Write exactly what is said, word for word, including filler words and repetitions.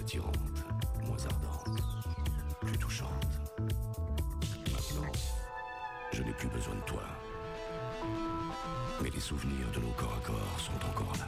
attirante, moins ardente, plus touchante. Maintenant, je n'ai plus besoin de toi. Mais les souvenirs de nos corps à corps sont encore là.